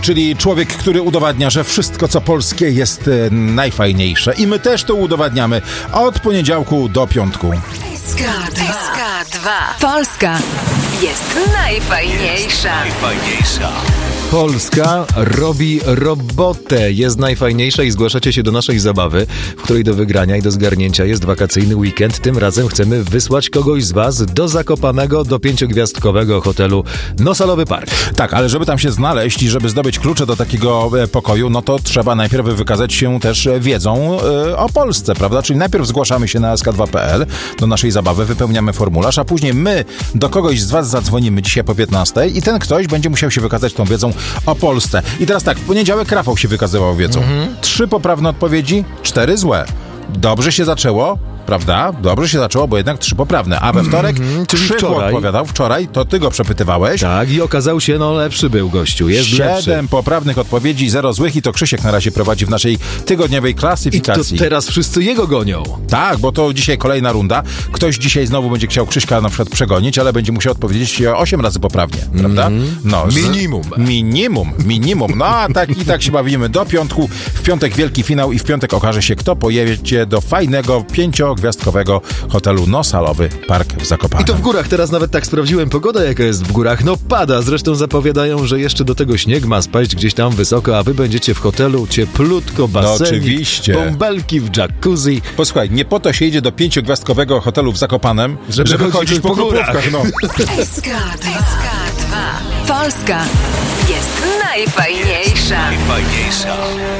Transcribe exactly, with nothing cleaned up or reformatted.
Czyli człowiek, który udowadnia, że wszystko co polskie jest e, najfajniejsze. I my też to udowadniamy od poniedziałku do piątku. S K dwa. Polska jest najfajniejsza. Najfajniejsza. Polska robi robotę, jest najfajniejsza i zgłaszacie się do naszej zabawy, w której do wygrania i do zgarnięcia jest wakacyjny weekend. Tym razem chcemy wysłać kogoś z was do Zakopanego, do pięciogwiazdkowego hotelu Nosalowy Park. Tak, ale żeby tam się znaleźć i żeby zdobyć klucze do takiego e, pokoju, no to trzeba najpierw wykazać się też wiedzą e, o Polsce, prawda? Czyli najpierw zgłaszamy się na S K dwa kropka P L do naszej zabawy, wypełniamy formularz, a później my do kogoś z was zadzwonimy dzisiaj po piętnastej i ten ktoś będzie musiał się wykazać tą wiedzą o Polsce. I teraz tak, w poniedziałek Rafał się wykazywał wiedzą. Mhm. Trzy poprawne odpowiedzi, cztery złe. Dobrze się zaczęło, prawda? Dobrze się zaczęło, bo jednak trzy poprawne. A we wtorek mm-hmm, czyli Krzychu wczoraj odpowiadał. Wczoraj to ty go przepytywałeś. Tak, i okazał się, no lepszy był gościu. Jest Siedem lepszy. poprawnych odpowiedzi, zero złych i to Krzysiek na razie prowadzi w naszej tygodniowej klasyfikacji. I to teraz wszyscy jego gonią. Tak, bo to dzisiaj kolejna runda. Ktoś dzisiaj znowu będzie chciał Krzyśka na przykład przegonić, ale będzie musiał odpowiedzieć osiem razy poprawnie, prawda? Mm-hmm. No, minimum. Z... Minimum, minimum. No a tak i tak się bawimy do piątku. W piątek wielki finał i w piątek okaże się, kto pojedzie do fajnego, pięciogwiazdkowego hotelu Nosalowy Park w Zakopanem. I to w górach, teraz nawet tak sprawdziłem pogodę, jaka jest w górach. No pada, zresztą zapowiadają, że jeszcze do tego śnieg ma spaść gdzieś tam wysoko, a wy będziecie w hotelu cieplutko, basenik, no, oczywiście. bąbelki w jacuzzi. Posłuchaj, nie po to się idzie do pięciogwiazdkowego hotelu w Zakopanem, żeby, żeby chodzić po, po górach. No. S K dwa. Polska jest najfajniejsza. Najfajniejsza.